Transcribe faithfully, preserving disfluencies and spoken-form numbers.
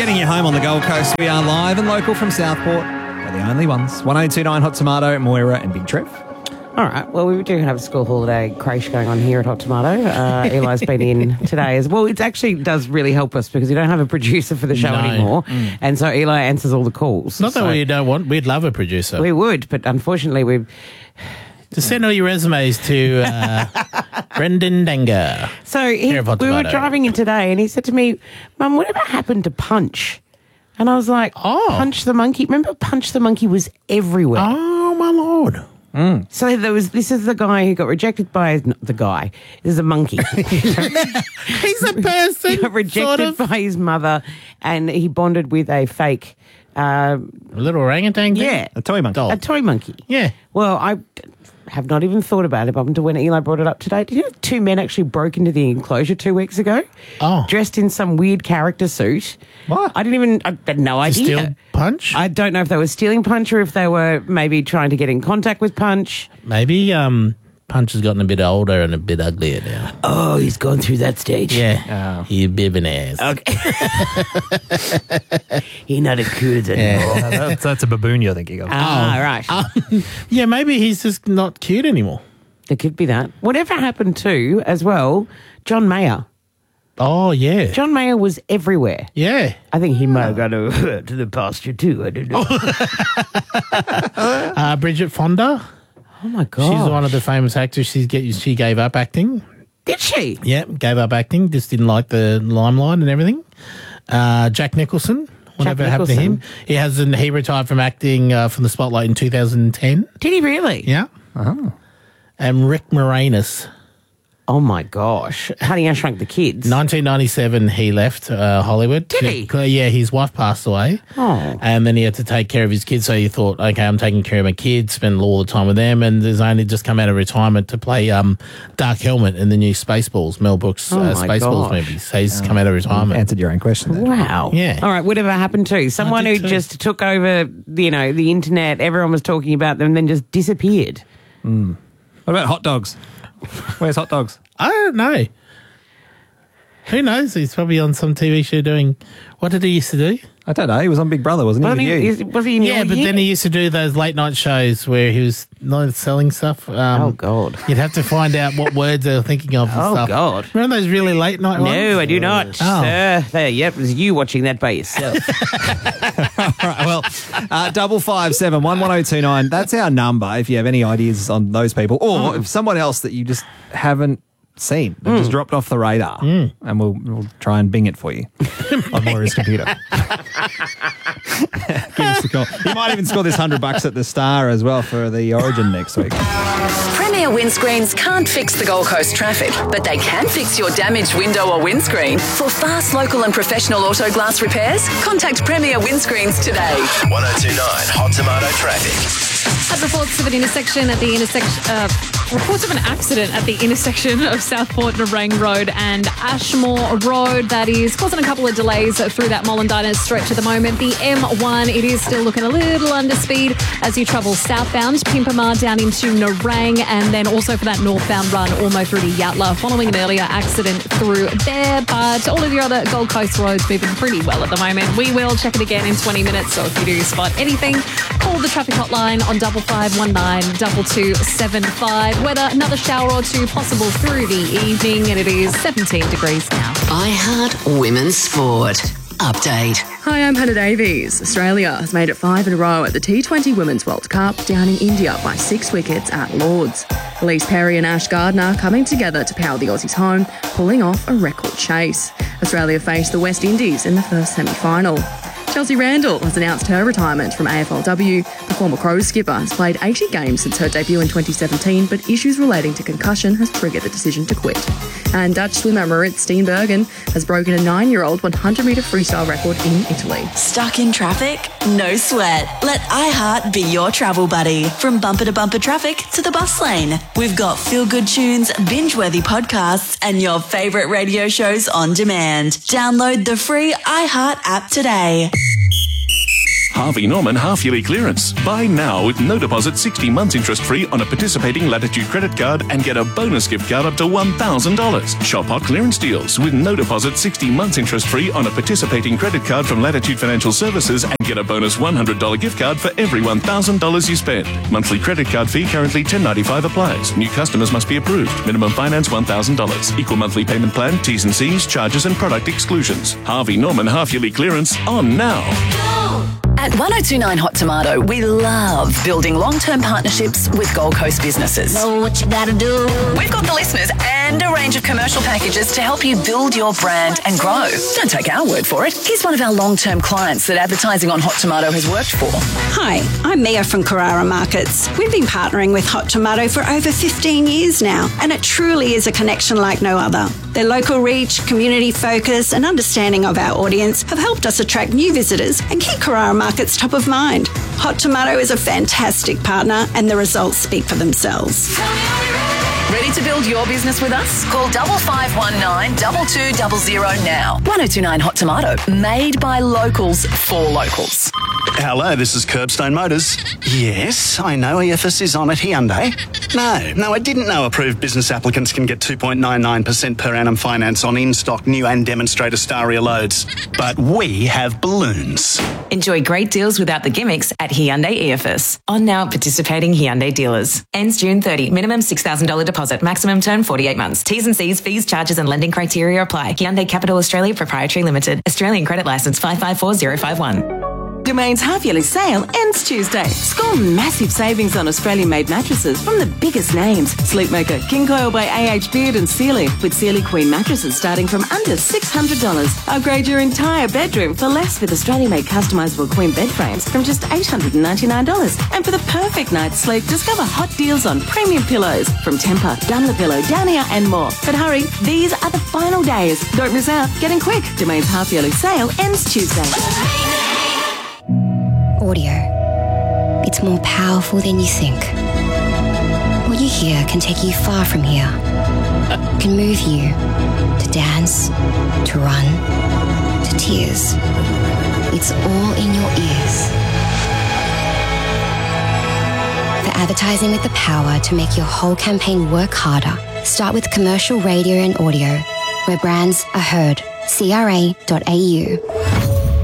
Getting you home on the Gold Coast. We are live and local from Southport. We're the only ones. one oh two point nine Hot Tomato, Moira and Big Trev. All right. Well, we do have a school holiday crash going on here at Hot Tomato. Uh, Eli's been in today as well. It actually does really help us because we don't have a producer for the show No. anymore. Mm. And so Eli answers all the calls. Not that so we don't want. We'd love a producer. we would, but unfortunately we've... To send all your resumes to uh, Brendan Denger. So he, Care of Hot we were Tomato. driving in today and he said to me, Mum, whatever happened to Punch? And I was like, Oh. Punch the Monkey. Remember Punch the Monkey was everywhere. Oh, my Lord. So there was. This is the guy who got rejected by his, not the guy. This is a monkey. He's a person. He got rejected sort of. by his mother, and he bonded with a fake, uh, A little orangutan thing? yeah, A toy monkey. Doll. a toy monkey. Yeah. Well, I have not even thought about it up until when Eli brought it up today. Did you know two men actually broke into the enclosure two weeks ago? Oh. Dressed in some weird character suit. What? I didn't even. I had no To idea. steal Punch? I don't know if they were stealing Punch or if they were maybe trying to get in contact with Punch. Maybe um, Punch has gotten a bit older and a bit uglier now. Oh, he's gone through that stage. Yeah. He's a bit of an ass. Okay. He's not a good anymore. Uh, that's, that's a baboon you're thinking of. Ah, right. Um, yeah, maybe he's just not cute anymore. There could be that. Whatever happened to, as well, John Mayer. Oh, yeah. John Mayer was everywhere. Yeah. I think he might have gone to, to the pasture too. I don't know. Uh, Bridget Fonda. Oh, my God. She's one of the famous actors. She's get, she gave up acting. Did she? Yeah, gave up acting. Just didn't like the limelight and everything. Uh, Jack Nicholson. Whatever happened to him. Nicholson. He hasn't. He retired from acting uh, from the spotlight in two thousand ten. Did he really? Yeah. Oh. And Rick Moranis. Oh, my gosh. Honey, I Shrunk the Kids. nineteen ninety-seven, he left uh, Hollywood. Did he? Yeah, his wife passed away. Oh. And then he had to take care of his kids. So he thought, okay, I'm taking care of my kids, spend all the time with them. And there's only just come out of retirement to play um, Dark Helmet in the new Spaceballs, Mel Brooks Oh uh, my Spaceballs gosh. movie. So he's come out of retirement. Answered your own question there. Wow. Yeah. All right, whatever happened to? Someone who did too. just took over, you know, the internet, everyone was talking about them, and then just disappeared. What about hot dogs? Where's hot dogs? I don't know. Who knows? He's probably on some T V show doing... What did he used to do? I don't know. He was on Big Brother, wasn't he? Wasn't with he, you? is- was he in Yeah, your but year? then he used to do those late night shows where he was not selling stuff. Um, Oh, God. You'd have to find out what words they were thinking of and Oh, stuff. God. Remember those really late night ones? No, I do not. Oh. Sir, there, yep, it was you watching that by yourself. All right, well, uh, double five seven one one zero two nine. That's our number. If you have any ideas on those people, or if someone else that you just haven't seen, that just dropped off the radar, and we'll we'll try and Bing it for you on Moira's computer. Give us a call. You might even score this hundred bucks at the Star as well for the Origin next week. Premier windscreens can't fix the Gold Coast traffic, but they can fix your damaged window or windscreen. For fast, local and professional auto glass repairs, contact Premier Windscreens today. one oh two point nine Hot Tomato Traffic. Had reports of an intersection at the intersection. Uh, reports of an accident at the intersection of Southport Nerang Road and Ashmore Road. That is causing a couple of delays through that Mollendina stretch at the moment. The M one, it is still looking a little under speed as you travel southbound, Pimpamar down into Nerang, and then also for that northbound run, Ormo through to Yatla, following an earlier accident through there. But all of your other Gold Coast roads moving pretty well at the moment. We will check it again in twenty minutes, so if you do spot anything, call the traffic hotline on double five one nine double two seven five. Weather, another shower or two possible through the evening, and it is seventeen degrees now. iHeart Women's Sport. Update. Hi, I'm Hannah Davies. Australia has made it five in a row at the T twenty Women's World Cup down in India by six wickets at Lords. Elise Perry and Ash Gardner coming together to power the Aussies home, pulling off a record chase. Australia faced the West Indies in the first semi-final. Chelsea Randall has announced her retirement from A F L W. The former Crows skipper has played eighty games since her debut in twenty seventeen, but issues relating to concussion has triggered the decision to quit. And Dutch swimmer Marit Steenbergen has broken a nine-year-old one hundred metre freestyle record in Italy. Stuck in traffic? No sweat. Let iHeart be your travel buddy. From bumper to bumper traffic to the bus lane. We've got feel-good tunes, binge-worthy podcasts, and your favourite radio shows on demand. Download the free iHeart app today. Harvey Norman half-yearly clearance. Buy now with no deposit, sixty months interest-free on a participating Latitude credit card and get a bonus gift card up to one thousand dollars. Shop hot clearance deals with no deposit, sixty months interest-free on a participating credit card from Latitude Financial Services and get a bonus one hundred dollars gift card for every one thousand dollars you spend. Monthly credit card fee currently ten dollars ninety-five applies. New customers must be approved. Minimum finance one thousand dollars. Equal monthly payment plan, T's and C's, charges and product exclusions. Harvey Norman half-yearly clearance on now. At one oh two nine Hot Tomato, we love building long-term partnerships with Gold Coast businesses. Know what you gotta do. We've got the listeners and a range of commercial packages to help you build your brand and grow. Don't take our word for it. Here's one of our long-term clients that advertising on Hot Tomato has worked for. Hi, I'm Mia from Carrara Markets. We've been partnering with Hot Tomato for over fifteen years now, and it truly is a connection like no other. Their local reach, community focus, and understanding of our audience have helped us attract new visitors and keep Carrara Markets top of mind. Hot Tomato is a fantastic partner, and the results speak for themselves. Ready to build your business with us? Call double five one nine double two double zero now. one oh two nine Hot Tomato, made by locals for locals. Hello, this is Curbstone Motors. Yes, I know E F S is on at Hyundai. No, no, I didn't know approved business applicants can get two point nine nine percent per annum finance on in-stock new and demonstrator Staria loads. But we have balloons. Enjoy great deals without the gimmicks at Hyundai E F S. On now at participating Hyundai dealers. Ends June thirtieth. Minimum six thousand dollars deposit. Maximum term forty-eight months. T's and C's, fees, charges and lending criteria apply. Hyundai Capital Australia Proprietary Limited. Australian credit licence five five four zero five one. Domain's half-yearly sale ends Tuesday. Score massive savings on Australian-made mattresses from the biggest names. Sleepmaker, King Coil by A H Beard and Sealy, with Sealy Queen mattresses starting from under six hundred dollars. Upgrade your entire bedroom for less with Australian-made customisable Queen bed frames from just eight hundred ninety-nine dollars. And for the perfect night's sleep, discover hot deals on premium pillows from Tempur, Dunlopillow, Downier and more. But hurry, these are the final days. Don't miss out. Get in quick. Domain's half-yearly sale ends Tuesday. Audio. It's more powerful than you think. What you hear can take you far from here. Can move you to dance, to run, to tears. It's all in your ears. For advertising with the power to make your whole campaign work harder, start with commercial radio and audio, where brands are heard. C R A dot A U.